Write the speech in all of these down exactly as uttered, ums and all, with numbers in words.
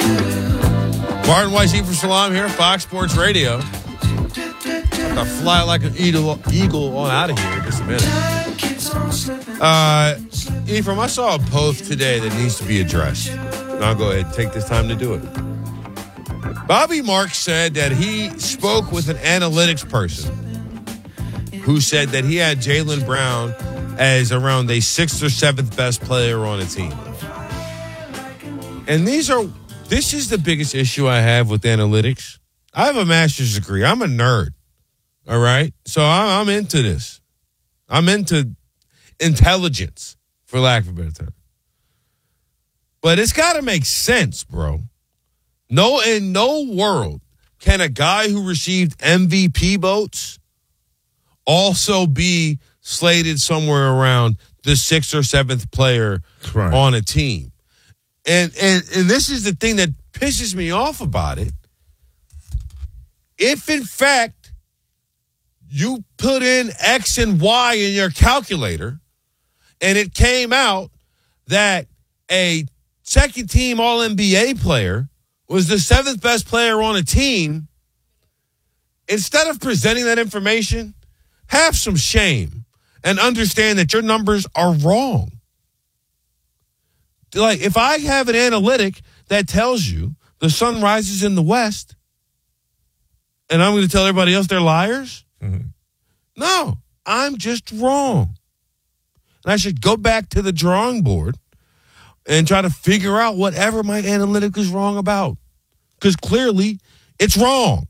Martin Weiss, Eat for Salam here, Fox Sports Radio. I'll fly like an eagle, eagle on out of here in just a minute. Uh, Ephraim, I saw a post today that needs to be addressed. And I'll go ahead and take this time to do it. Bobby Marks said that he spoke with an analytics person who said that he had Jaylen Brown as around a sixth or seventh best player on a team. And these are, this is the biggest issue I have with analytics. I have a master's degree. I'm a nerd. All right? So I'm into this. I'm into intelligence, for lack of a better term. But it's got to make sense, bro. No, in no world can a guy who received M V P votes also be slated somewhere around the sixth or seventh player right. on a team. And, and and this is the thing that pisses me off about it. If, in fact, you put in X and Y in your calculator and it came out that a second-team All N B A player was the seventh best player on a team, instead of presenting that information, have some shame and understand that your numbers are wrong. Like, if I have an analytic that tells you the sun rises in the west, and I'm going to tell everybody else they're liars? Mm-hmm. No, I'm just wrong. And I should go back to the drawing board and try to figure out whatever my analytic is wrong about. Because clearly, it's wrong.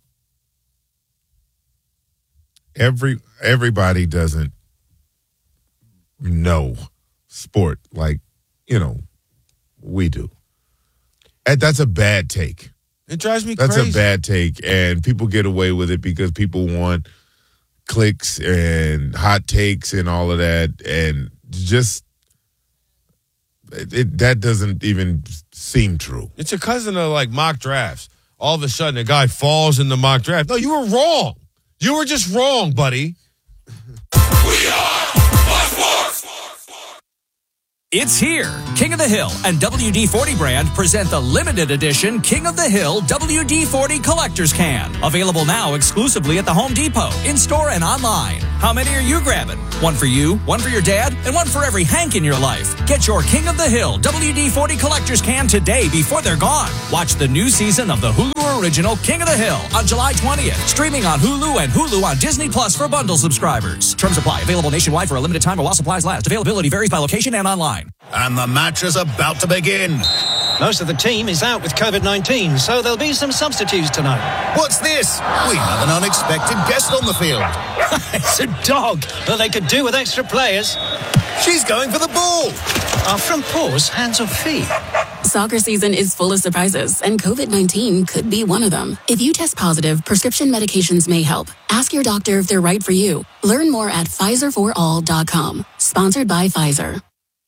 Every everybody doesn't know sport like, you know, we do. And that's a bad take. It drives me that's crazy. That's a bad take, and people get away with it because people want clicks and hot takes and all of that, and just it, it, that doesn't even seem true. It's a cousin of like mock drafts. All of a sudden, a guy falls in the mock draft. No, you were wrong. You were just wrong, buddy. We are Fox Sports. It's here. King of the Hill and W D forty brand present the limited edition King of the Hill W D forty Collector's Can. Available now exclusively at the Home Depot, in-store and online. How many are you grabbing? One for you, one for your dad, and one for every Hank in your life. Get your King of the Hill W D forty Collector's Can today before they're gone. Watch the new season of the Hulu original King of the Hill on July twentieth. Streaming on Hulu and Hulu on Disney Plus for bundle subscribers. Terms apply. Available nationwide for a limited time or while supplies last. Availability varies by location and online. And the match is about to begin. Most of the team is out with covid nineteen, so there'll be some substitutes tonight. What's this? We have an unexpected guest on the field. It's a dog. Well, they could do with extra players. She's going for the ball. Are front paws hands or feet? Soccer season is full of surprises, and covid nineteen could be one of them. If you test positive, prescription medications may help. Ask your doctor if they're right for you. Learn more at Pfizer for all dot com. Sponsored by Pfizer.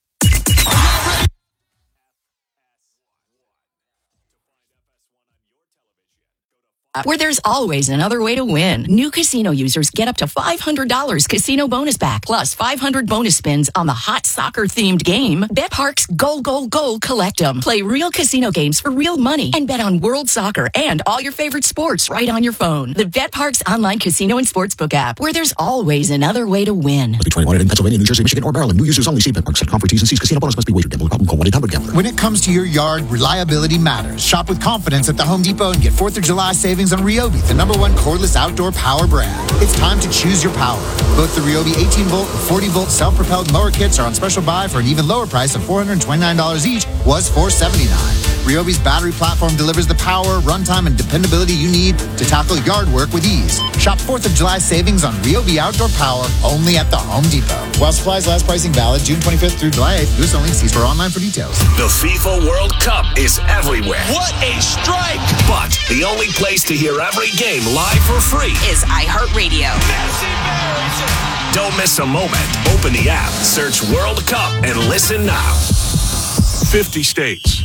Where there's always another way to win. New casino users get up to five hundred dollars casino bonus back, plus five hundred bonus spins on the hot soccer-themed game. BetParks Go, Go, Go Collect 'em. Play real casino games for real money and bet on world soccer and all your favorite sports right on your phone. The BetParks online casino and sportsbook app, where there's always another way to win. Must be twenty-one in Pennsylvania, New Jersey, Michigan, or Maryland. New users only. See BetParks dot com for T's and C's. Casino bonus must be wagered. Gamble problem. Call one eight hundred gambler. When it comes to your yard, reliability matters. Shop with confidence at the Home Depot and get fourth of July savings on Ryobi, the number one cordless outdoor power brand. It's time to choose your power. Both the Ryobi eighteen volt and forty volt self-propelled mower kits are on special buy for an even lower price of four hundred twenty-nine dollars each, was four hundred seventy-nine dollars. Ryobi's battery platform delivers the power, runtime, and dependability you need to tackle yard work with ease. Shop fourth of July savings on Ryobi outdoor power only at the Home Depot. While supplies last, pricing valid June twenty-fifth through July eighth. U S only. See store online for details. The FIFA World Cup is everywhere. What a strike! But the only place to hear every game live for free is iHeartRadio. Don't miss a moment. Open the app, search World Cup, and listen now. fifty states.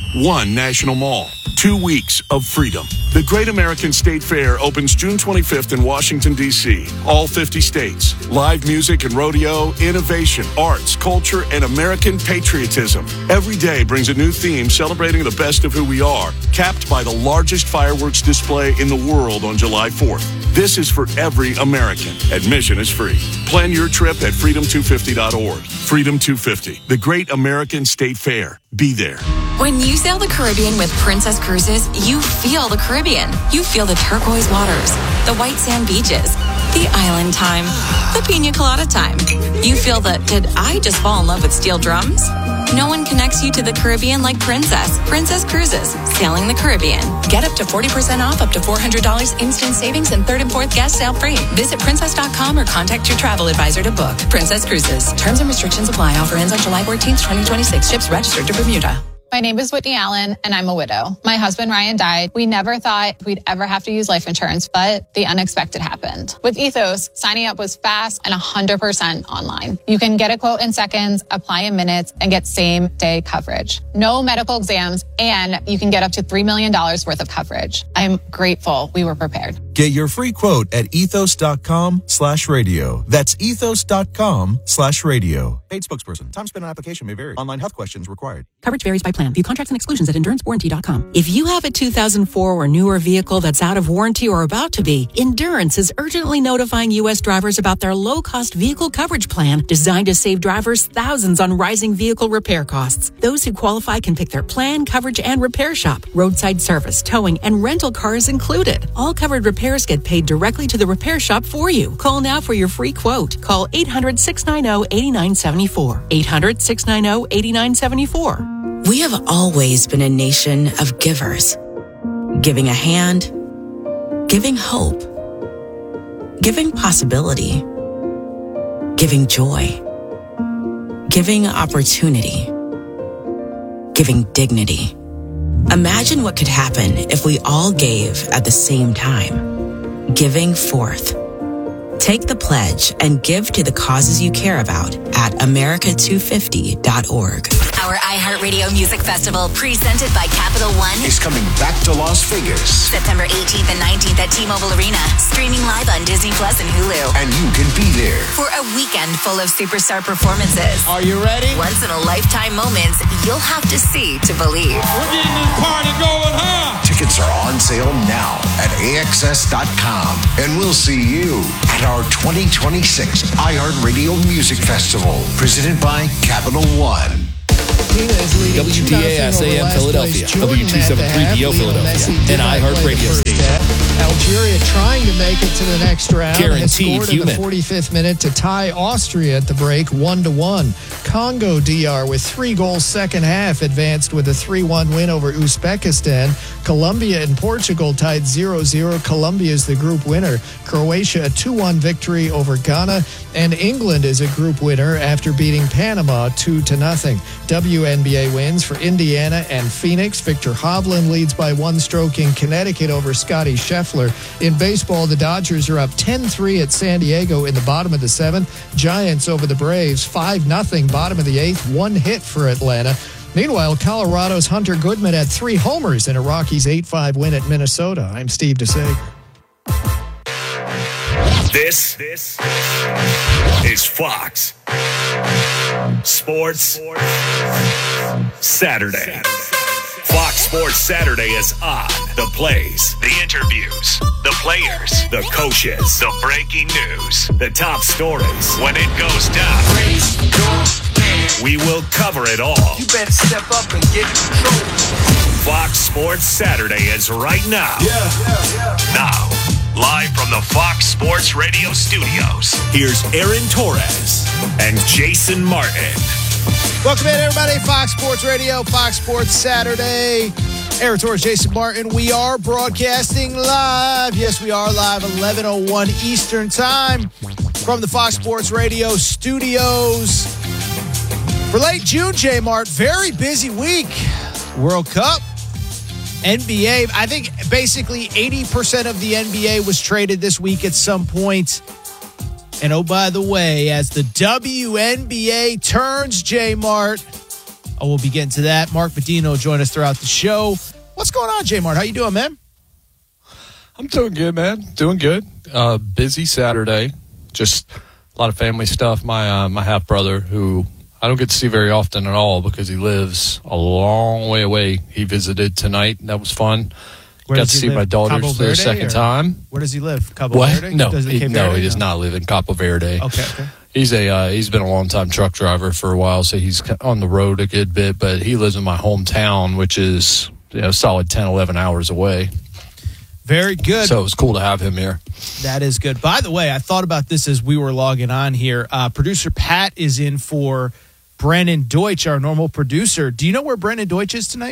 one national mall, two weeks of freedom. The Great American State Fair opens June twenty-fifth in Washington, D C All fifty states. Live music and rodeo, innovation, arts, culture, and American patriotism. Every day brings a new theme celebrating the best of who we are, capped by the largest fireworks display in the world on July fourth. This is for every American. Admission is free. Plan your trip at freedom two fifty dot org. Freedom two fifty, the Great American State Fair. Be there. When you sail the Caribbean with Princess Cruises, you feel the Caribbean. You feel the turquoise waters, the white sand beaches, the island time, the pina colada time. You feel the, did I just fall in love with steel drums? No one connects you to the Caribbean like Princess. Princess Cruises, sailing the Caribbean. Get up to forty percent off, up to four hundred dollars instant savings, and third and fourth guest sale free. Visit princess dot com or contact your travel advisor to book. Princess Cruises. Terms and restrictions apply. Offer ends on July fourteenth, twenty twenty-six. Ships registered to Bermuda. My name is Whitney Allen, and I'm a widow. My husband, Ryan, died. We never thought we'd ever have to use life insurance, but the unexpected happened. With Ethos, signing up was fast and one hundred percent online. You can get a quote in seconds, apply in minutes, and get same-day coverage. No medical exams, and you can get up to three million dollars worth of coverage. I'm grateful we were prepared. Get your free quote at ethos.com slash radio. That's ethos.com slash radio. Paid spokesperson. Time spent on application may vary. Online health questions required. Coverage varies by plan. View contracts and exclusions at endurance warranty dot com. If you have a two thousand four or newer vehicle that's out of warranty or about to be, Endurance is urgently notifying U S drivers about their low-cost vehicle coverage plan designed to save drivers thousands on rising vehicle repair costs. Those who qualify can pick their plan, coverage, and repair shop. Roadside service, towing, and rental cars included. All covered repairs get paid directly to the repair shop for you. Call now for your free quote. Call eight hundred, six nine zero, eight nine seven four. eight hundred, six nine zero, eight nine seven four. We have always been a nation of givers. Giving a hand, giving hope, giving possibility, giving joy, giving opportunity, giving dignity. Imagine what could happen if we all gave at the same time. Giving forth. Take the pledge and give to the causes you care about at america two fifty dot org. Our iHeartRadio Music Festival, presented by Capital One, is coming back to Las Vegas. September eighteenth and nineteenth at T-Mobile Arena, streaming live on Disney Plus and Hulu. And you can be there For a weekend full of superstar performances. Are you ready? Once-in-a-lifetime moments you'll have to see to believe. We're getting this party going, huh? Tickets are on sale now at A X S dot com. And we'll see you at our twenty twenty-six iHeartRadio Music Festival, presented by Capital One. W D A S A M Philadelphia, W two seventy-three D O Philadelphia, and iHeart Radio Station. Algeria trying to make it to the next round. Guaranteed scored in the forty-fifth minute to tie Austria at the break, one to one. Congo D R with three goals second half advanced with a three one win over Uzbekistan. Colombia and Portugal tied zero zero. Colombia is the group winner. Croatia a two one victory over Ghana, and England is a group winner after beating Panama two to nothing. W N B A wins for Indiana and Phoenix. Victor Hovland leads by one stroke in Connecticut over Scotty Scheffler. In baseball, the Dodgers are up ten three at San Diego in the bottom of the seventh. Giants over the Braves five nothing, bottom of the eighth, one hit for Atlanta. Meanwhile, Colorado's Hunter Goodman had three homers in a Rockies eight five win at Minnesota. I'm Steve DeSager. This, this is Fox Sports Saturday. Fox Sports Saturday is on. The plays, the interviews, the players, the coaches, the breaking news, the top stories. When it goes down, we will cover it all. You better step up and get in control. Fox Sports Saturday is right now. Yeah, yeah, yeah. Now, live from the Fox Sports Radio studios, here's Aaron Torres and Jason Martin. Welcome in, everybody. Fox Sports Radio, Fox Sports Saturday. Aaron Torres, Jason Martin. We are broadcasting live. Yes, we are live, eleven oh one Eastern Time from the Fox Sports Radio studios. For late June, J Mart, very busy week. World Cup, N B A. I think basically eighty percent of the N B A was traded this week at some point. And oh, by the way, as the W N B A turns, J Mart, Uh, we'll be getting to that. Mark Bedino will join us throughout the show. What's going on, J-Mart? How you doing, man? I'm doing good, man. Doing good. Uh, busy Saturday. Just a lot of family stuff. My uh, my half brother, who I don't get to see very often at all because he lives a long way away. He visited tonight. That was fun. Where Got does to he see live? my daughters Cabo for the Verde, second or- time. Where does he live? Cabo What? Verde? No, Does he, Cape no, Verde? he does not live in Capo Verde. Okay, okay. He's a uh, he's been a long time truck driver for a while, so he's on the road a good bit. But he lives in my hometown, which is you know solid ten, eleven hours away. Very good. So it was cool to have him here. That is good. By the way, I thought about this as we were logging on here. Uh, producer Pat is in for Brandon Deutsch, our normal producer. Do you know where Brandon Deutsch is tonight?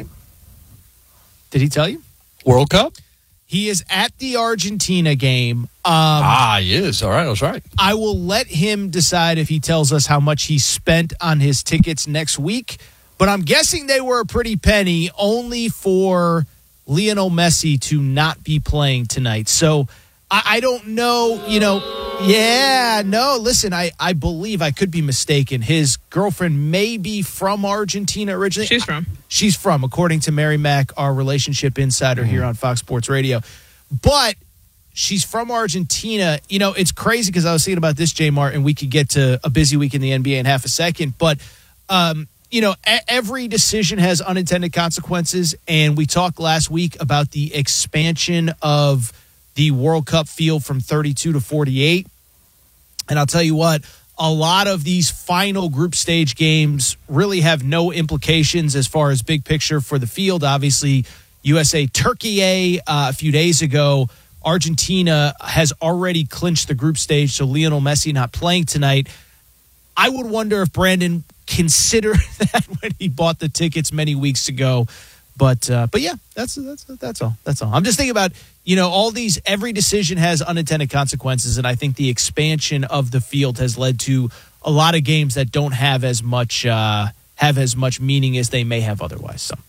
Did he tell you? World Cup? He is at the Argentina game. Um, ah, he is. All right, I was right. I will let him decide if he tells us how much he spent on his tickets next week. But I'm guessing they were a pretty penny only for Lionel Messi to not be playing tonight. So I, I don't know, you know, yeah, no, listen, I, I believe I could be mistaken. His girlfriend may be from Argentina originally. She's from. She's from, according to Mary Mack, our relationship insider Mm-hmm. here on Fox Sports Radio. But she's from Argentina. You know, it's crazy because I was thinking about this, J-Mart, and we could get to a busy week in the N B A in half a second. But, um, you know, a- every decision has unintended consequences. And we talked last week about the expansion of the World Cup field from thirty-two to forty-eight. And I'll tell you what, a lot of these final group stage games really have no implications as far as big picture for the field. Obviously, U S A Turkey A uh, a few days ago. Argentina has already clinched the group stage, so Lionel Messi not playing tonight. I would wonder if Brandon considered that when he bought the tickets many weeks ago. But uh, but yeah, that's that's that's all. That's all. I'm just thinking about, you know, all these, every decision has unintended consequences, and I think the expansion of the field has led to a lot of games that don't have as much uh, have as much meaning as they may have otherwise. So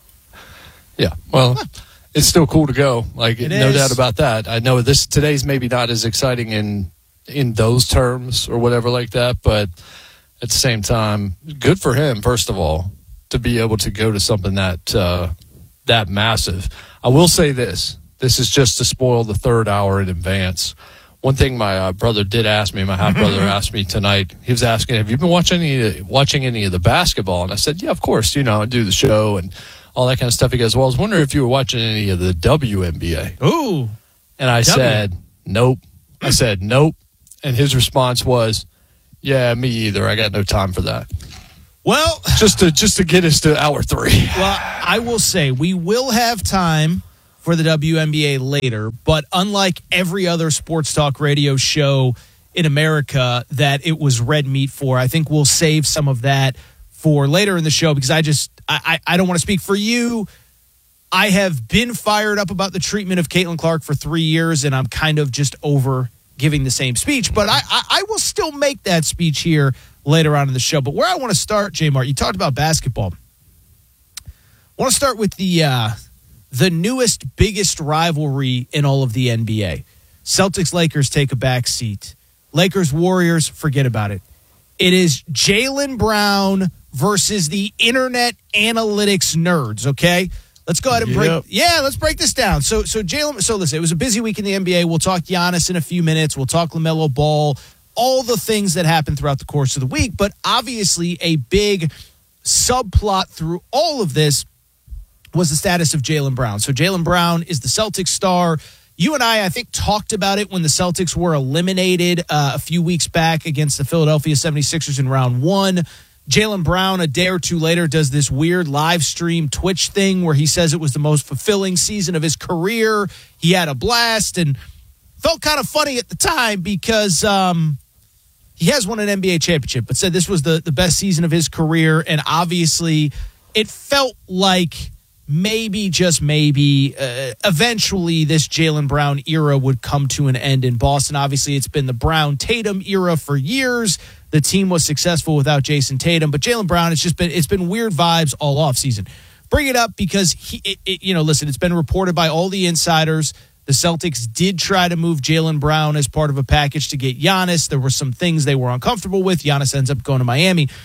yeah, well, huh. It's still cool to go. Like it no is. doubt about that. I know this today's maybe not as exciting in in those terms or whatever like that, but at the same time, good for him. First of all, to be able to go to something that uh, that massive. I will say this. This is just to spoil the third hour in advance. One thing my uh, brother did ask me, my half-brother asked me tonight, he was asking, have you been watching any, watching any of the basketball? And I said, yeah, of course. You know, I do the show and all that kind of stuff. He goes, well, I was wondering if you were watching any of the W N B A. Ooh. And I W. said, nope. I said, nope. And his response was, yeah, me either. I got no time for that. Well, just to just to get us to hour three. Well, I will say we will have time for the W N B A later, but unlike every other sports talk radio show in America that it was red meat for, I think we'll save some of that for later in the show because I just I, I don't want to speak for you. I have been fired up about the treatment of Caitlin Clark for three years, and I'm kind of just over giving the same speech. But I, I, I will still make that speech here later on in the show. But where I want to start, J-Mart, you talked about basketball. I want to start with the uh, the newest, biggest rivalry in all of the N B A. Celtics-Lakers take a back seat. Lakers-Warriors, forget about it. It is Jaylen Brown versus the internet analytics nerds, okay? Let's go ahead and break. Yep. Yeah, let's break this down. So, so Jaylen. So, listen, it was a busy week in the N B A. We'll talk Giannis in a few minutes. We'll talk LaMelo Ball. All the things that happened throughout the course of the week, but obviously a big subplot through all of this was the status of Jaylen Brown. So Jaylen Brown is the Celtics star. You and I, I think, talked about it when the Celtics were eliminated uh, a few weeks back against the Philadelphia seventy-sixers in round one. Jaylen Brown, a day or two later, does this weird live stream Twitch thing where he says it was the most fulfilling season of his career. He had a blast and felt kind of funny at the time because um, he has won an N B A championship, but said this was the, the best season of his career. And obviously it felt like maybe, just maybe, uh, eventually this Jaylen Brown era would come to an end in Boston. Obviously, it's been the Brown-Tatum era for years. The team was successful without Jason Tatum, but Jaylen Brown, it's just been it's been weird vibes all offseason. Bring it up because, he, it, it, you know, listen, it's been reported by all the insiders. The Celtics did try to move Jaylen Brown as part of a package to get Giannis. There were some things they were uncomfortable with. Giannis ends up going to Miami.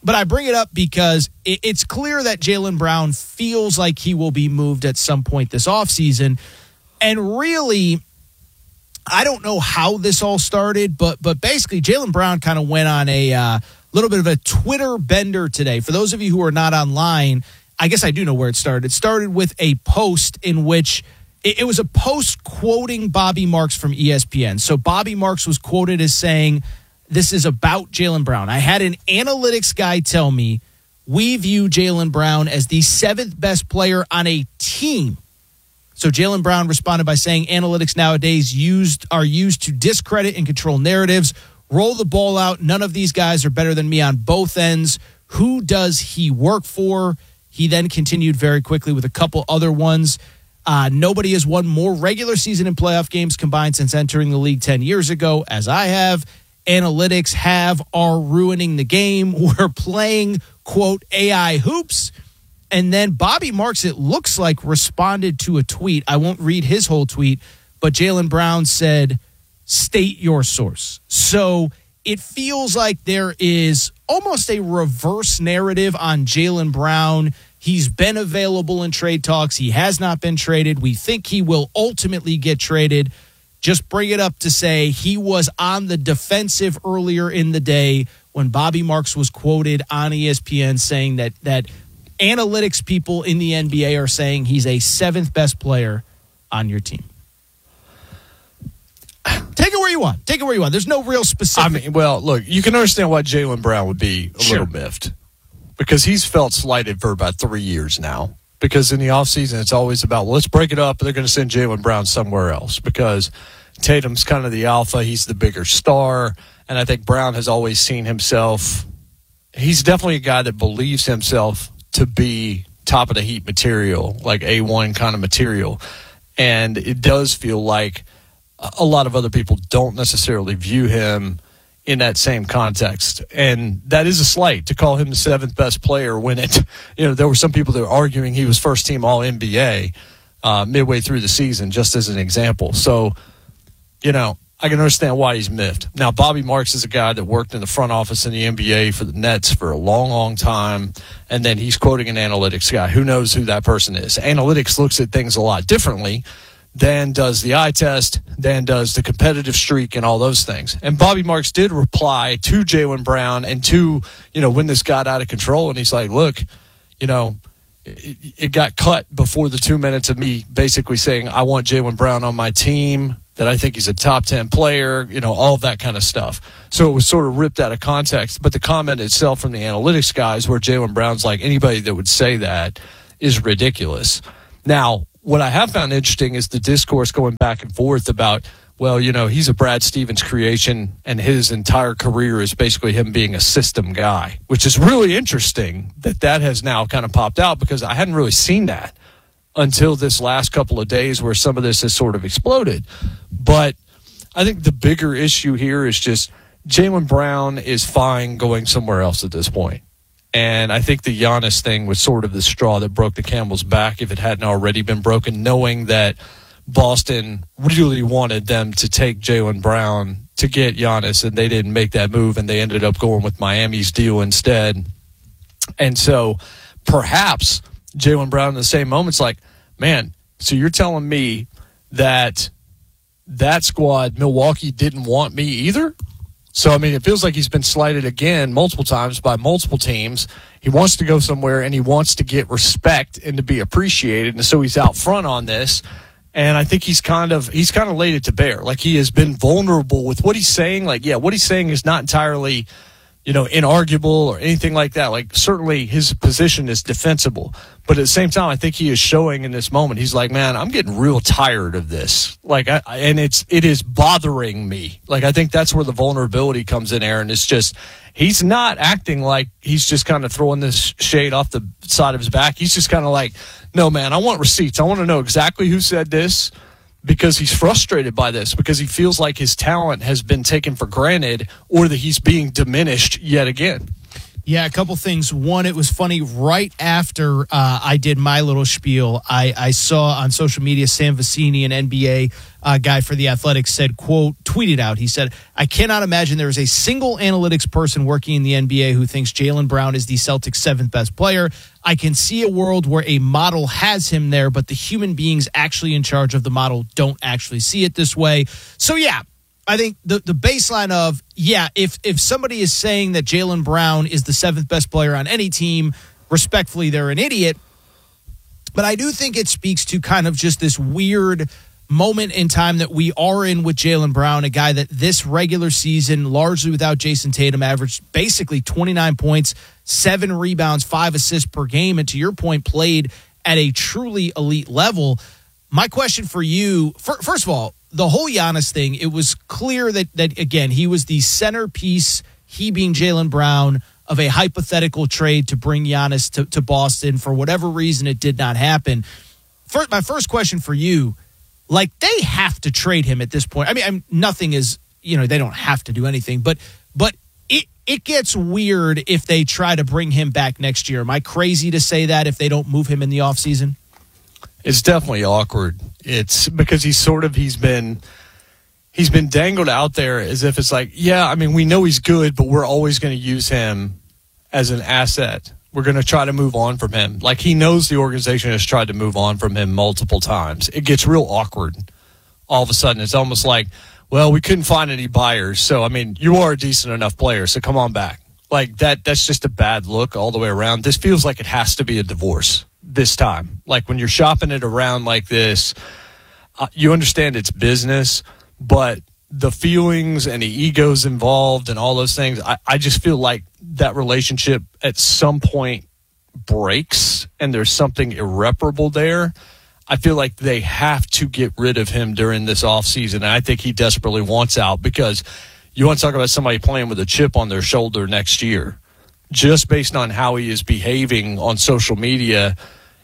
but I bring it up because it, it's clear that Jaylen Brown feels like he will be moved at some point this offseason. And really, I don't know how this all started, but but basically Jaylen Brown kind of went on a uh, little bit of a Twitter bender today. For those of you who are not online, I guess I do know where it started. It started with a post in which it, it was a post quoting Bobby Marks from E S P N. So Bobby Marks was quoted as saying, "This is about Jaylen Brown. I had an analytics guy tell me we view Jaylen Brown as the seventh best player on a team." So Jaylen Brown responded by saying analytics nowadays used are used to discredit and control narratives. Roll the ball out. None of these guys are better than me on both ends. Who does he work for? He then continued very quickly with a couple other ones. Uh, nobody has won more regular season and playoff games combined since entering the league ten years ago, as I have. Analytics have are ruining the game. We're playing, quote, A I hoops. And then Bobby Marks, it looks like, responded to a tweet. I won't read his whole tweet, but Jaylen Brown said, "State your source." So it feels like there is almost a reverse narrative on Jaylen Brown. He's been available in trade talks. He has not been traded. We think he will ultimately get traded. Just bring it up to say he was on the defensive earlier in the day when Bobby Marks was quoted on E S P N saying that that analytics people in the N B A are saying he's a seventh best player on your team. Take it where you want. Take it where you want. There's no real specific. I mean, well, look, you can understand why Jaylen Brown would be a Sure. little miffed because he's felt slighted for about three years now. Because in the offseason, it's always about, well, let's break it up. They're going to send Jaylen Brown somewhere else because Tatum's kind of the alpha. He's the bigger star. And I think Brown has always seen himself. He's definitely a guy that believes himself to be top of the heap material, like A one kind of material. And it does feel like a lot of other people don't necessarily view him in that same context. And that is a slight to call him the seventh best player when it, you know, there were some people that were arguing he was first team all N B A uh, midway through the season, just as an example. So, you know, I can understand why he's miffed. Now, Bobby Marks is a guy that worked in the front office in the N B A for the Nets for a long, long time, and then he's quoting an analytics guy. Who knows who that person is? Analytics looks at things a lot differently than does the eye test, than does the competitive streak and all those things. And Bobby Marks did reply to Jaylen Brown and to, you know, when this got out of control, and he's like, look, you know, it, it got cut before the two minutes of me basically saying I want Jaylen Brown on my team, that I think he's a top ten player, you know, all of that kind of stuff. So it was sort of ripped out of context. But the comment itself from the analytics guys where Jaylen Brown's like, anybody that would say that is ridiculous. Now, what I have found interesting is the discourse going back and forth about, well, you know, he's a Brad Stevens creation and his entire career is basically him being a system guy, which is really interesting that that has now kind of popped out because I hadn't really seen that until this last couple of days where some of this has sort of exploded. But I think the bigger issue here is just Jaylen Brown is fine going somewhere else at this point. And I think the Giannis thing was sort of the straw that broke the camel's back if it hadn't already been broken, knowing that Boston really wanted them to take Jaylen Brown to get Giannis, and they didn't make that move, and they ended up going with Miami's deal instead. And so perhaps Jaylen Brown in the same moment's like, man, so you're telling me that that squad, Milwaukee, didn't want me either? So, I mean, it feels like he's been slighted again multiple times by multiple teams. He wants to go somewhere, and he wants to get respect and to be appreciated, and so he's out front on this. And I think he's kind of he's kind of laid it to bear. Like, he has been vulnerable with what he's saying. Like, yeah, what he's saying is not entirely, you know, inarguable or anything like that. Like, certainly his position is defensible. But at the same time, I think he is showing in this moment, he's like, man, I'm getting real tired of this. Like, I, and it's, it is bothering me. Like, I think that's where the vulnerability comes in, Aaron. It's just, he's not acting like he's just kind of throwing this shade off the side of his back. He's just kind of like, no, man, I want receipts. I want to know exactly who said this, because he's frustrated by this, because he feels like his talent has been taken for granted or that he's being diminished yet again. Yeah, a couple things. One, it was funny. Right after uh, I did my little spiel, I, I saw on social media Sam Vecini, an N B A uh, guy for The Athletic, said, quote, tweeted out, he said, I cannot imagine there is a single analytics person working in the N B A who thinks Jaylen Brown is the Celtics' seventh best player. I can see a world where a model has him there, but the human beings actually in charge of the model don't actually see it this way. So, yeah. I think the, the baseline of, yeah, if if somebody is saying that Jaylen Brown is the seventh best player on any team, respectfully, they're an idiot. But I do think it speaks to kind of just this weird moment in time that we are in with Jaylen Brown, a guy that this regular season, largely without Jason Tatum, averaged basically twenty-nine points, seven rebounds, five assists per game, and to your point, played at a truly elite level. My question for you, for, first of all, the whole Giannis thing, it was clear that, that, again, he was the centerpiece, he being Jaylen Brown, of a hypothetical trade to bring Giannis to, to Boston. For whatever reason, it did not happen. First, my first question for you, like, they have to trade him at this point. I mean, I'm, nothing is, you know, they don't have to do anything, but but it, it gets weird if they try to bring him back next year. Am I crazy to say that if they don't move him in the offseason? It's definitely awkward. It's because he's sort of he's been he's been dangled out there as if it's like, yeah, I mean, we know he's good, but we're always going to use him as an asset. We're going to try to move on from him. Like, he knows the organization has tried to move on from him multiple times. It gets real awkward. All of a sudden, it's almost like, well, we couldn't find any buyers. So, I mean, you are a decent enough player, so come on back. Like, that that's just a bad look all the way around. This feels like it has to be a divorce this time. Like, when you're shopping it around like this, uh, you understand it's business, but the feelings and the egos involved and all those things, I, I just feel like that relationship at some point breaks and there's something irreparable there. I feel like they have to get rid of him during this offseason, and I think he desperately wants out, because you want to talk about somebody playing with a chip on their shoulder next year, just based on how he is behaving on social media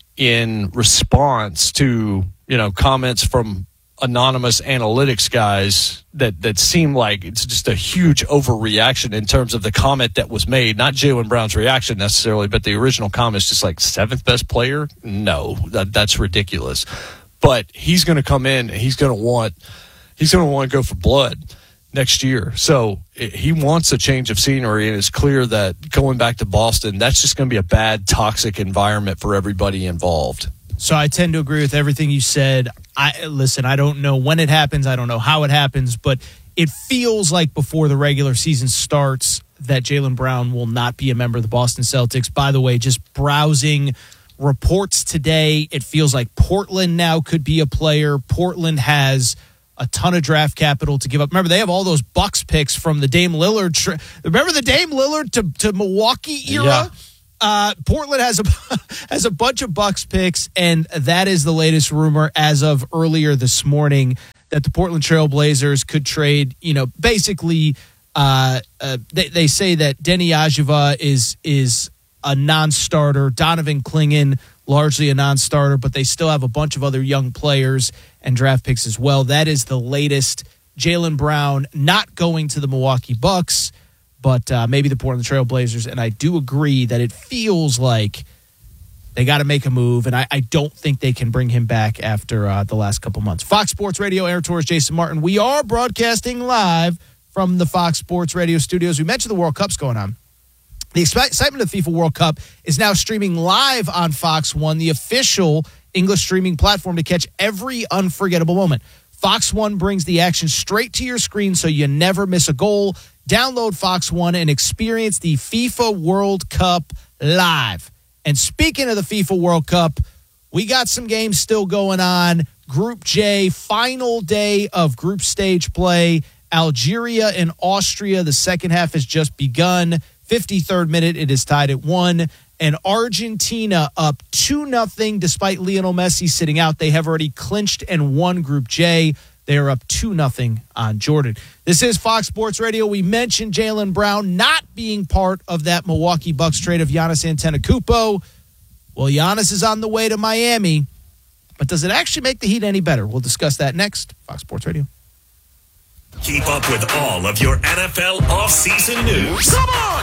in response to, you know, comments from anonymous analytics guys that, that seem like it's just a huge overreaction in terms of the comment that was made. Not Jaylen Brown's reaction necessarily, but the original comment is just like, seventh best player? No, that, that's ridiculous. But he's going to come in and he's going to want he's going to want to go for blood next year. So it, he wants a change of scenery, and it's clear that going back to Boston, that's just going to be a bad, toxic environment for everybody involved. So I tend to agree with everything you said. I listen, I don't know when it happens. I don't know how it happens, but it feels like before the regular season starts that Jaylen Brown will not be a member of the Boston Celtics. By the way, just browsing reports today, it feels like Portland now could be a player. Portland has a ton of draft capital to give up. Remember, they have all those Bucks picks from the Dame Lillard. Tra- Remember the Dame Lillard to, to Milwaukee era? Yeah. Uh, Portland has a has a bunch of Bucks picks, and that is the latest rumor as of earlier this morning that the Portland Trail Blazers could trade. You know, basically, uh, uh, they they say that Deni Avdija is is a non-starter. Donovan Clingan, largely a non-starter, but they still have a bunch of other young players and draft picks as well. That is the latest. Jaylen Brown not going to the Milwaukee Bucks, but uh, maybe the Portland Trail Blazers. And I do agree that it feels like they got to make a move, and I, I don't think they can bring him back after uh, the last couple months. Fox Sports Radio, Aaron Torres, Jason Martin. We are broadcasting live from the Fox Sports Radio studios. We mentioned the World Cup's going on. The excitement of the FIFA World Cup is now streaming live on Fox One, the official English streaming platform to catch every unforgettable moment. Fox One brings the action straight to your screen so you never miss a goal. Download Fox One and experience the FIFA World Cup live. And speaking of the FIFA World Cup, we got some games still going on. Group J, final day of group stage play. Algeria and Austria, the second half has just begun. fifty-third minute, it is tied at one. And Argentina up two nothing despite Lionel Messi sitting out. They have already clinched and won Group J. They are up two nothing on Jordan. This is Fox Sports Radio. We mentioned Jaylen Brown not being part of that Milwaukee Bucks trade of Giannis Antetokounmpo. Well, Giannis is on the way to Miami, but does it actually make the Heat any better? We'll discuss that next. Fox Sports Radio. Keep up with all of your N F L offseason news. Come on! At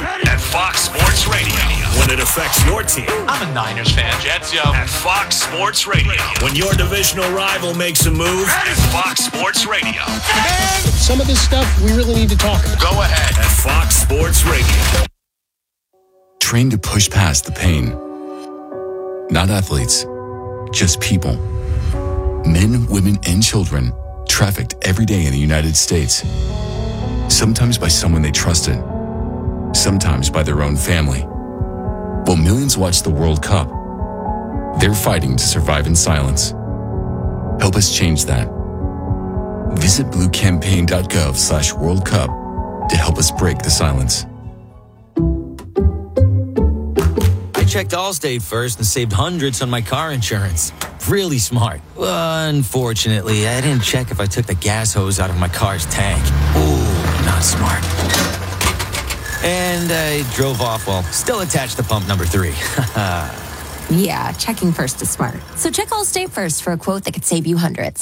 Fox Sports Radio. When it affects your team. I'm a Niners fan. Jets, yo. At Fox Sports Radio. When your divisional rival makes a move. At Fox Sports Radio. And some of this stuff we really need to talk about. Go ahead. At Fox Sports Radio. Trained to push past the pain. Not athletes, just people. Men, women, and children trafficked every day in the United States. Sometimes by someone they trusted. Sometimes by their own family. While millions watch the World Cup, they're fighting to survive in silence. Help us change that. Visit bluecampaign.gov slash World Cup to help us break the silence. I checked Allstate first and saved hundreds on my car insurance. Really smart. Unfortunately, I didn't check if I took the gas hose out of my car's tank. Ooh, not smart. And I drove off while still attached to pump number three. Yeah, checking first is smart. So check Allstate first for a quote that could save you hundreds.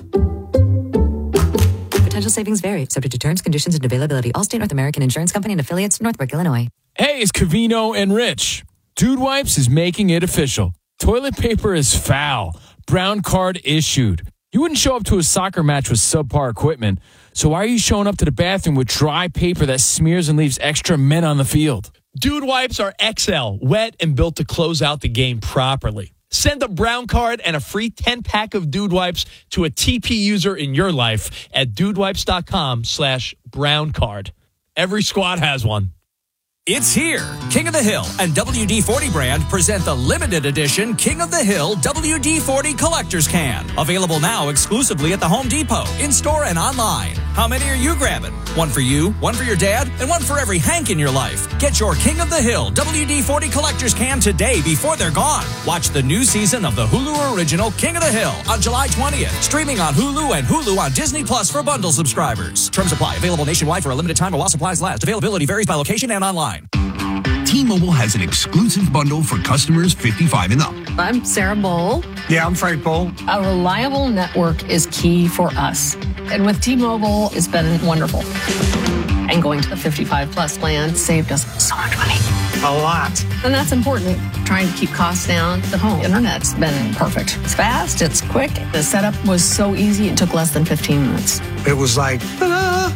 Potential savings vary, subject to terms, conditions, and availability. Allstate North American Insurance Company and affiliates, Northbrook, Illinois. Hey, it's Covino and Rich. Dude Wipes is making it official. Toilet paper is foul. Brown card issued. You wouldn't show up to a soccer match with subpar equipment, so why are you showing up to the bathroom with dry paper that smears and leaves extra men on the field? Dude Wipes are X L, wet and built to close out the game properly. Send a brown card and a free ten-pack of Dude Wipes to a T P user in your life at dudewipes.com slash brown card. Every squad has one. It's here. King of the Hill and W D forty brand present the limited edition King of the Hill W D forty Collector's Can. Available now exclusively at the Home Depot, in-store and online. How many are you grabbing? One for you, one for your dad, and one for every Hank in your life. Get your King of the Hill W D forty Collector's Can today before they're gone. Watch the new season of the Hulu original King of the Hill on July twentieth. Streaming on Hulu and Hulu on Disney Plus for bundle subscribers. Terms apply. Available nationwide for a limited time while supplies last. Availability varies by location and online. T-Mobile has an exclusive bundle for customers fifty-five and up. I'm Sarah Bowl. Yeah, I'm Frank Bowl. A reliable network is key for us. And with T-Mobile, it's been wonderful. And going to the fifty-five plus plan saved us so much money. A lot. And that's important. Trying to keep costs down. The home internet's been perfect. It's fast, it's quick. The setup was so easy, it took less than fifteen minutes. It was like, ta-da!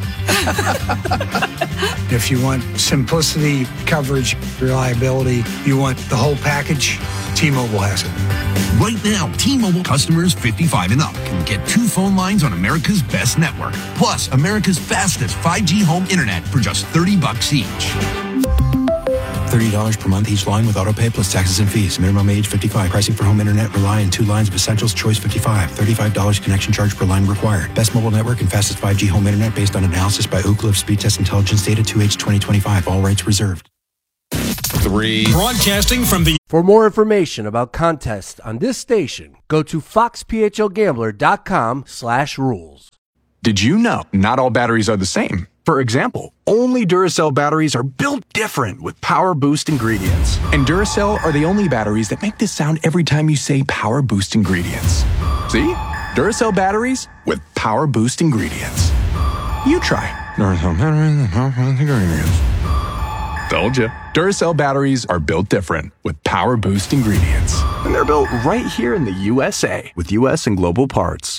If you want simplicity, coverage, reliability, you want the whole package, T-Mobile has it. Right now, T-Mobile customers fifty-five and up can get two phone lines on America's best network, plus America's fastest five G home internet for just thirty bucks each. thirty dollars per month each line with autopay plus taxes and fees. Minimum age fifty-five. Pricing for home internet rely on two lines of Essentials Choice fifty-five. thirty-five dollars connection charge per line required. Best mobile network and fastest five G home internet based on analysis by Ookla of Speed Test Intelligence Data two H twenty twenty-five. All rights reserved. Three. Broadcasting from the... For more information about contests on this station, go to foxphlgambler.com slash rules. Did you know not all batteries are the same? For example, only Duracell batteries are built different with Power Boost ingredients. And Duracell are the only batteries that make this sound every time you say Power Boost ingredients. See? Duracell batteries with Power Boost ingredients. You try. Duracell batteries with Power Boost ingredients. Told you. Duracell batteries are built different with Power Boost ingredients. And they're built right here in the U S A with U S and global parts.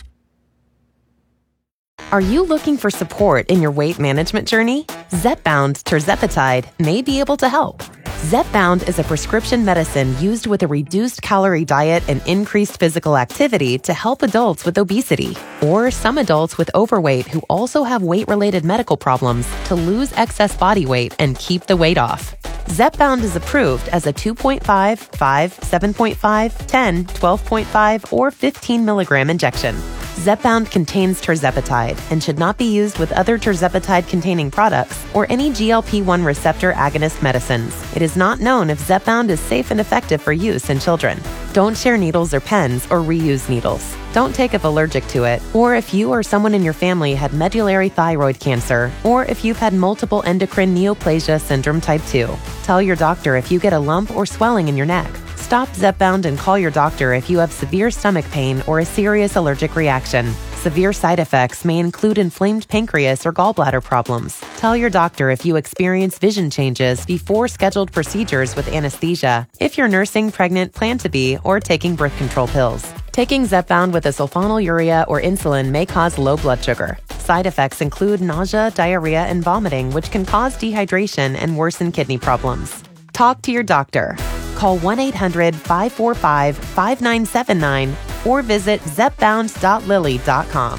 Are you looking for support in your weight management journey? Zepbound tirzepatide may be able to help. Zepbound is a prescription medicine used with a reduced calorie diet and increased physical activity to help adults with obesity or some adults with overweight who also have weight-related medical problems to lose excess body weight and keep the weight off. Zepbound is approved as a two point five, five, seven point five, ten, twelve point five, or fifteen milligram injection. Zepbound contains tirzepatide and should not be used with other tirzepatide-containing products or any G L P one receptor agonist medicines. It is not known if Zepbound is safe and effective for use in children. Don't share needles or pens or reuse needles. Don't take if allergic to it, or if you or someone in your family had medullary thyroid cancer, or if you've had multiple endocrine neoplasia syndrome type two. Tell your doctor if you get a lump or swelling in your neck. Stop Zepbound and call your doctor if you have severe stomach pain or a serious allergic reaction. severe side effects may include inflamed pancreas or gallbladder problems. Tell your doctor if you experience vision changes before scheduled procedures with anesthesia, if you're nursing, pregnant, plan to be, or taking birth control pills. Taking Zepbound with a sulfonylurea or insulin may cause low blood sugar. Side effects include nausea, diarrhea, and vomiting, which can cause dehydration and worsen kidney problems. Talk to your doctor. Call one eight hundred, five four five, five nine seven nine or visit zepbound dot lilly dot com.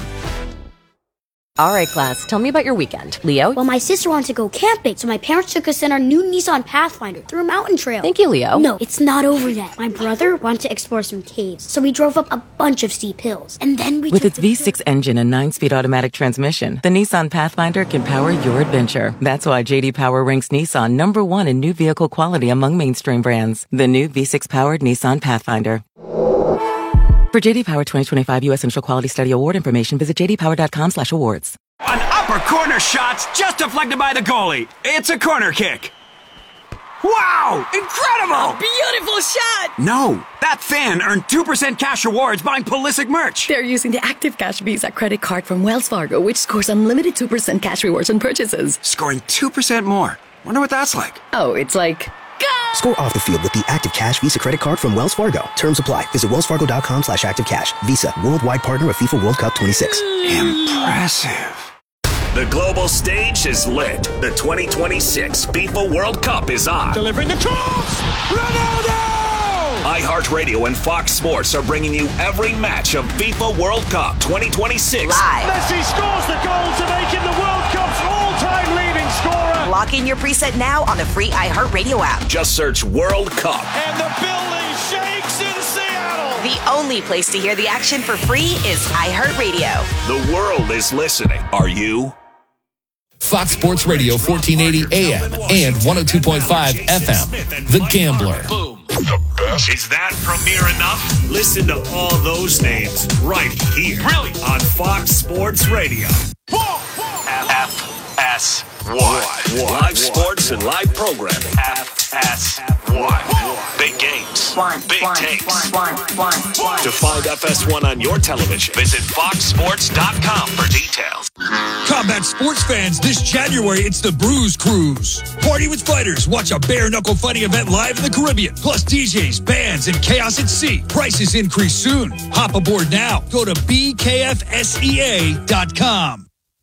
All right, class, tell me about your weekend. Leo? Well, my sister wanted to go camping, so my parents took us in our new Nissan Pathfinder through a mountain trail. Thank you, Leo. No, it's not over yet. My brother wanted to explore some caves, so we drove up a bunch of steep hills. And then we With took its the V six engine and nine-speed automatic transmission, the Nissan Pathfinder can power your adventure. That's why J D Power ranks Nissan number one in new vehicle quality among mainstream brands. The new V six-powered Nissan Pathfinder. For J D Power twenty twenty-five U S Initial Quality Study Award information, visit j d power dot com slash awards. An upper corner shot's just deflected by the goalie. It's a corner kick. Wow! Incredible! A beautiful shot! No, that fan earned two percent cash rewards buying Pulisic merch. They're using the Active Cash Visa credit card from Wells Fargo, which scores unlimited two percent cash rewards on purchases. Scoring two percent more. Wonder what that's like. Oh, it's like... Score off the field with the Active Cash Visa credit card from Wells Fargo. Terms apply. Visit wellsfargo.com slash active cash. Visa, worldwide partner of FIFA World Cup twenty-six. Impressive. The global stage is lit. The twenty twenty-six FIFA World Cup is on. Delivering the cross! Ronaldo! iHeartRadio and Fox Sports are bringing you every match of FIFA World Cup twenty twenty-six. Live. Messi scores the goal to make him the World Cup's all-time leading scorer. Lock in your preset now on the free iHeartRadio app. Just search World Cup. And the building shakes in Seattle. The only place to hear the action for free is iHeartRadio. The world is listening. Are you? Fox Sports Radio, fourteen eighty A M and one oh two point five F M. The Gambler. The best. Is that premiere enough? Listen to all those names right here. Really? On Fox Sports Radio. F S one. Live sports and live programming. F S one. Big games. One, Big one, takes. one, one, one. To find F S one on your television, visit fox sports dot com for details. Combat sports fans, this January it's the Bruise Cruise. Party with fighters. Watch a bare-knuckle fighting event live in the Caribbean. Plus D Js, bands, and chaos at sea. Prices increase soon. Hop aboard now. Go to b k f s e a dot com.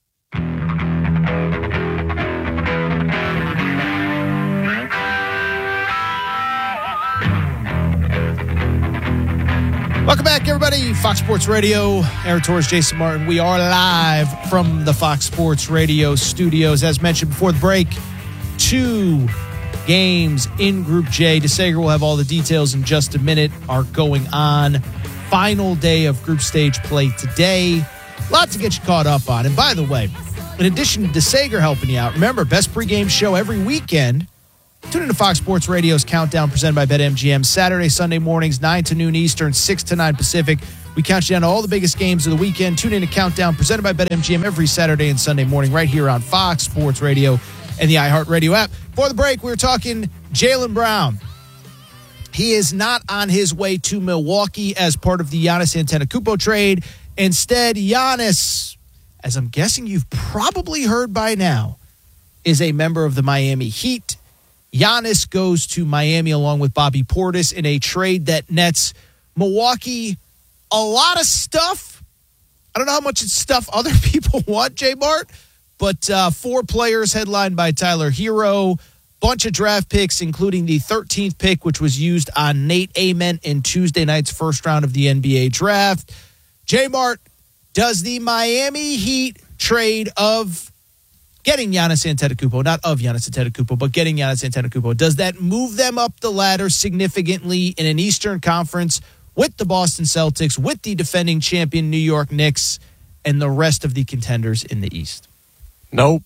Welcome back, everybody. Fox Sports Radio. Aaron Torres, Jason Martin. We are live from the Fox Sports Radio studios. As mentioned before the break, two games in Group J. DeSager will have all the details in just a minute are going on. Final day of group stage play today. Lots to get you caught up on. And by the way, in addition to DeSager helping you out, remember, best pregame show every weekend. Tune in to Fox Sports Radio's Countdown presented by BetMGM. Saturday, Sunday mornings, nine to noon Eastern, six to nine Pacific. We count you down to all the biggest games of the weekend. Tune in to Countdown presented by BetMGM every Saturday and Sunday morning right here on Fox Sports Radio and the iHeartRadio app. Before the break, we were talking Jaylen Brown. He is not on his way to Milwaukee as part of the Giannis Antetokounmpo trade. Instead, Giannis, as I'm guessing you've probably heard by now, is a member of the Miami Heat. Giannis goes to Miami along with Bobby Portis in a trade that nets Milwaukee a lot of stuff. I don't know how much stuff other people want, Jay Bart, but uh, four players headlined by Tyler Hero, bunch of draft picks, including the thirteenth pick, which was used on Nate Ament in Tuesday night's first round of the N B A draft. Jay Bart, does the Miami Heat trade of getting Giannis Antetokounmpo, not of Giannis Antetokounmpo, but getting Giannis Antetokounmpo, does that move them up the ladder significantly in an Eastern Conference with the Boston Celtics, with the defending champion New York Knicks, and the rest of the contenders in the East? Nope.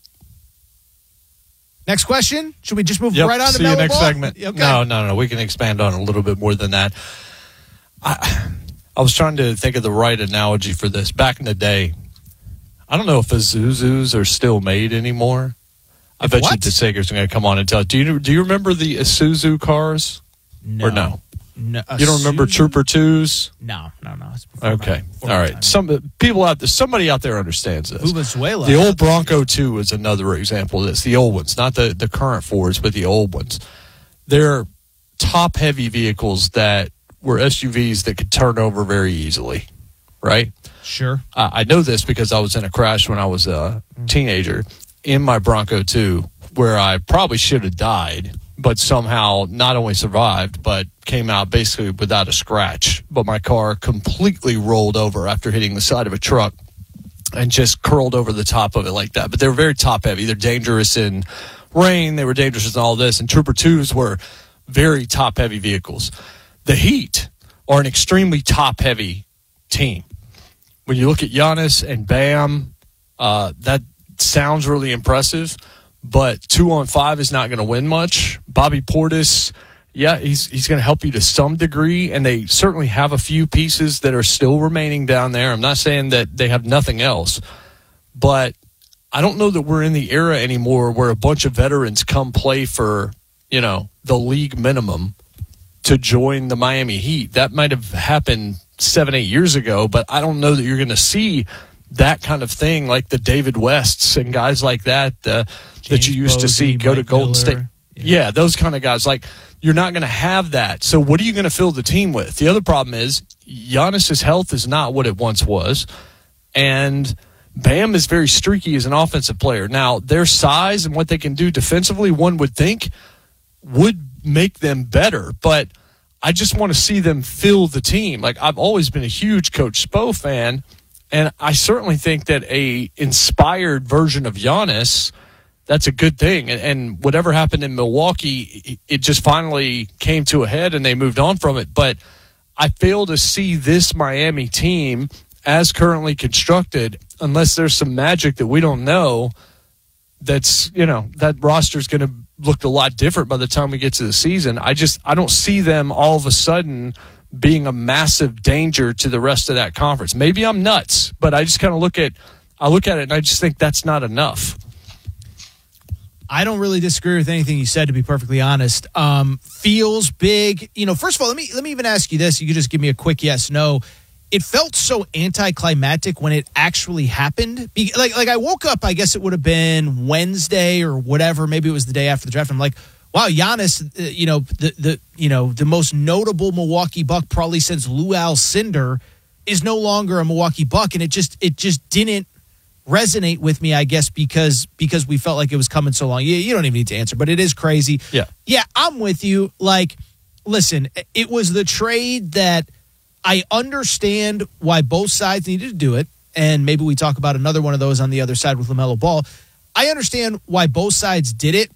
Next question. Should we just move yep, right on to see you next ball? segment. Okay. No, no, no. We can expand on it a little bit more than that. I, I was trying to think of the right analogy for this. Back in the day, I don't know if Isuzus are still made anymore. I bet what? you DeSager's going to come on and tell. Do you do you remember the Isuzu cars? No. Or no? No, you don't remember Susan? Trooper Twos? No, no, no. It's before Okay, my- before all my right. time. Some people out there, somebody out there understands this. Venezuela. The old Bronco Two is another example of this. The old ones, not the the current Fords, but the old ones. They're top heavy vehicles that were S U Vs that could turn over very easily, right? Sure. Uh, I know this because I was in a crash when I was a teenager in my Bronco Two, where I probably should have died, but somehow not only survived, but came out basically without a scratch. But my car completely rolled over after hitting the side of a truck and just curled over the top of it like that. But they were very top heavy. They're dangerous in rain. They were dangerous in all this. And Trooper twos were very top heavy vehicles. The Heat are an extremely top heavy team. When you look at Giannis and Bam, uh, that sounds really impressive, but two on five is not going to win much. Bobby Portis, yeah, he's he's going to help you to some degree, and they certainly have a few pieces that are still remaining down there. I'm not saying that they have nothing else, but I don't know that we're in the era anymore where a bunch of veterans come play for, you know, the league minimum to join the Miami Heat. That might have happened seven, eight years ago, but I don't know that you're going to see that kind of thing like the David Wests and guys like that uh, that you used Bosey, to see go Mike to Golden Miller. State. Yeah. yeah, those kind of guys. Like, you're not going to have that. So what are you going to fill the team with? The other problem is Giannis's health is not what it once was, and Bam is very streaky as an offensive player. Now, their size and what they can do defensively, one would think, would make them better, but I just want to see them fill the team. Like, I've always been a huge Coach Spo fan, and I certainly think that a inspired version of Giannis, that's a good thing. And, and whatever happened in Milwaukee, it just finally came to a head and they moved on from it. But I fail to see this Miami team as currently constructed, unless there's some magic that we don't know, that's, you know, that roster's going to look a lot different by the time we get to the season. I just, I don't see them all of a sudden being a massive danger to the rest of that conference. Maybe I'm nuts, but I just kind of look at, I look at it and I just think that's not enough. I don't really disagree with anything you said, to be perfectly honest. Um, feels big. You know, first of all, let me let me even ask you this. You could just give me a quick yes, no. It felt so anticlimactic when it actually happened. Be, like, like I woke up, I guess it would have been Wednesday or whatever. Maybe it was the day after the draft. I'm like, wow, Giannis, uh, you know, the the you know the most notable Milwaukee Buck probably since Lou Alcindor is no longer a Milwaukee Buck, and it just it just didn't resonate with me, I guess, because because we felt like it was coming so long. You, you don't even need to answer, but it is crazy. Yeah. Yeah, I'm with you. Like, listen, it was the trade that I understand why both sides needed to do it, and maybe we talk about another one of those on the other side with LaMelo Ball. I understand why both sides did it.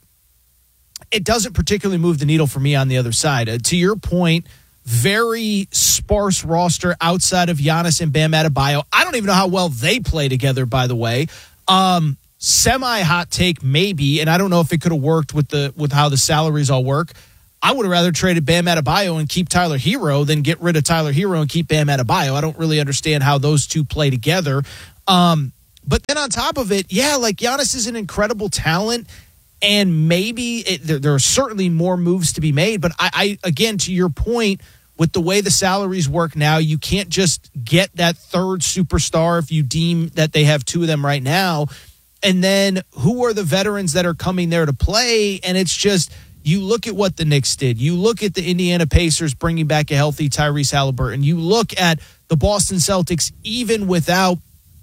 It doesn't particularly move the needle for me on the other side. Uh, to your point, very sparse roster outside of Giannis and Bam Adebayo. I don't even know how well they play together, by the way. Um, semi-hot take, maybe, and I don't know if it could have worked with the with how the salaries all work. I would have rather traded Bam Adebayo and keep Tyler Hero than get rid of Tyler Hero and keep Bam Adebayo. I don't really understand how those two play together. Um, but then on top of it, yeah, like Giannis is an incredible talent, and maybe it, there, there are certainly more moves to be made. But I, I, again, to your point, with the way the salaries work now, you can't just get that third superstar if you deem that they have two of them right now. And then who are the veterans that are coming there to play? And it's just, you look at what the Knicks did. You look at the Indiana Pacers bringing back a healthy Tyrese Halliburton. You look at the Boston Celtics, even without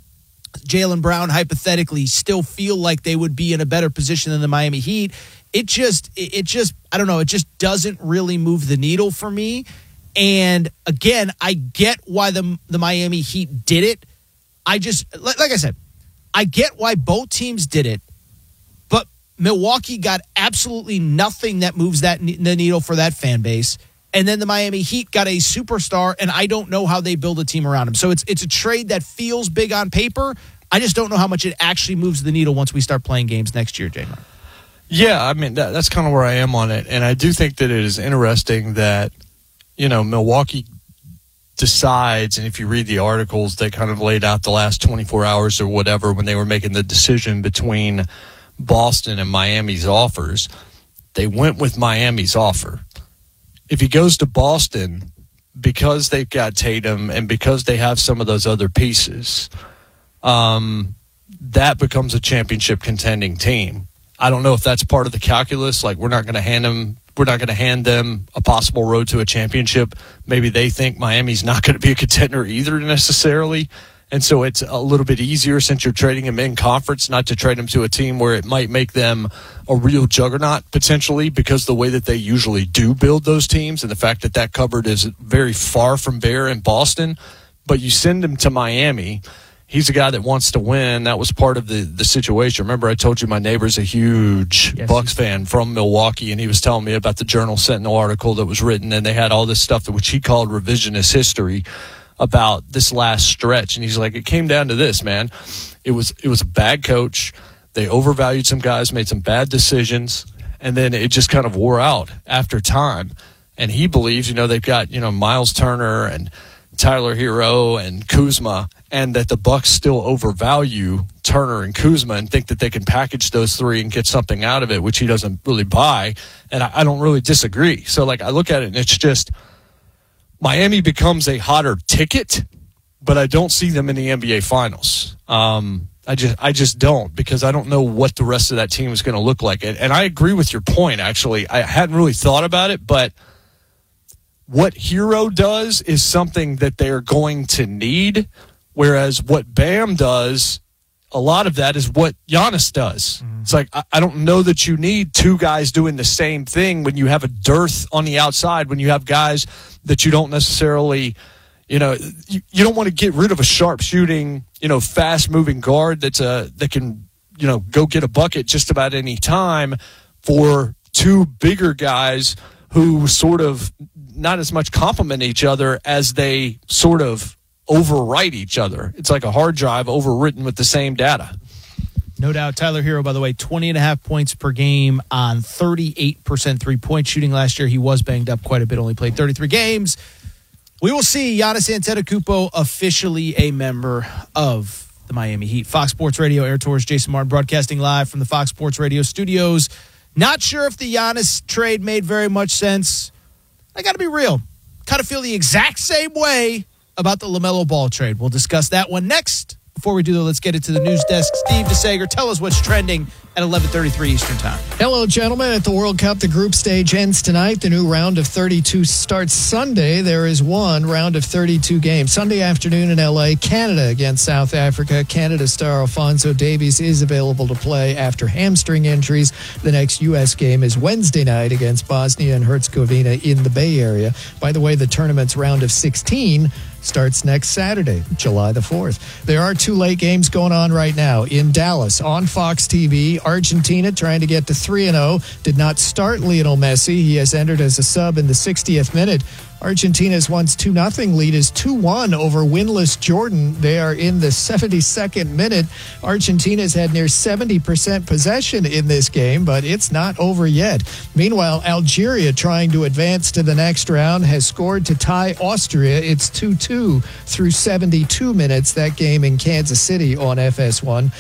Jaylen Brown, hypothetically, still feel like they would be in a better position than the Miami Heat. It just, it just, I don't know, it just doesn't really move the needle for me. And again, I get why the the Miami Heat did it. I just, like, like I said, I get why both teams did it. But Milwaukee got absolutely nothing that moves that the needle for that fan base. And then the Miami Heat got a superstar, and I don't know how they build a team around him. So it's it's a trade that feels big on paper. I just don't know how much it actually moves the needle once we start playing games next year, J-Mar. Yeah, I mean, that, that's kind of where I am on it. And I do think that it is interesting that, you know, Milwaukee decides, and if you read the articles, they kind of laid out the last twenty-four hours or whatever when they were making the decision between Boston and Miami's offers. They went with Miami's offer. if he goes to Boston, because they've got Tatum and because they have some of those other pieces, um, that becomes a championship contending team. I don't know if that's part of the calculus. Like, we're not going to hand them, we're not going to hand them a possible road to a championship. Maybe they think Miami's not going to be a contender either necessarily. And so it's a little bit easier, since you're trading them in conference, not to trade them to a team where it might make them a real juggernaut potentially, because the way that they usually do build those teams and the fact that that cupboard is very far from bare in Boston. But you send him to Miami. He's a guy that wants to win. That was part of the, the situation. Remember, I told you my neighbor's a huge yes, Bucks fan from Milwaukee, and he was telling me about the Journal Sentinel article that was written, and they had all this stuff that which he called revisionist history about this last stretch. And he's like, it came down to this, man. It was it was a bad coach. They overvalued some guys, made some bad decisions, and then it just kind of wore out after time. And he believes, you know, they've got, you know, Miles Turner and Tyler Hero and Kuzma, and that the Bucks still overvalue Turner and Kuzma and think that they can package those three and get something out of it, which he doesn't really buy. And I, I don't really disagree. So, like, I look at it and it's just Miami becomes a hotter ticket, but I don't see them in the N B A Finals. Um, I just I just don't, because I don't know what the rest of that team is going to look like. And, and I agree with your point, actually. I hadn't really thought about it, but what Hero does is something that they're going to need, whereas what Bam does, a lot of that is what Giannis does. Mm. It's like, I, I don't know that you need two guys doing the same thing when you have a dearth on the outside, when you have guys that you don't necessarily, you know, you, you don't want to get rid of a sharp shooting, you know, fast moving guard that's a, that can, you know, go get a bucket just about any time for two bigger guys who sort of not as much complement each other as they sort of overwrite each other. It's like a hard drive overwritten with the same data. No doubt. Tyler Hero, by the way, twenty and a half points per game on thirty-eight percent three-point shooting last year. He was banged up quite a bit, only played thirty-three games. We will see Giannis Antetokounmpo officially a member of the Miami Heat. Fox Sports Radio, Air Tours, Jason Martin broadcasting live from the Fox Sports Radio studios. Not sure if the Giannis trade made very much sense. I got to be real. Kind of feel the exact same way about the LaMelo Ball trade. We'll discuss that one next. Before we do that, let's get it to the news desk. Steve DeSager, tell us what's trending at eleven thirty-three Eastern Time. Hello, gentlemen. At the World Cup, the group stage ends tonight. The new round of thirty-two starts Sunday. There is one round of thirty-two games. Sunday afternoon in L A, Canada against South Africa. Canada star Alphonso Davies is available to play after hamstring injuries. The next U S game is Wednesday night against Bosnia and Herzegovina in the Bay Area. By the way, the tournament's round of sixteen starts next Saturday, July the fourth. There are two late games going on right now in Dallas on Fox T V. Argentina trying to get to three and oh. Did not start Lionel Messi. He has entered as a sub in the sixtieth minute. Argentina's once two nothing lead is two one over winless Jordan. They are in the seventy-second minute. Argentina's had near seventy percent possession in this game, but it's not over yet. Meanwhile, Algeria, trying to advance to the next round, has scored to tie Austria. It's two two through seventy-two minutes. That game in Kansas City on F S one.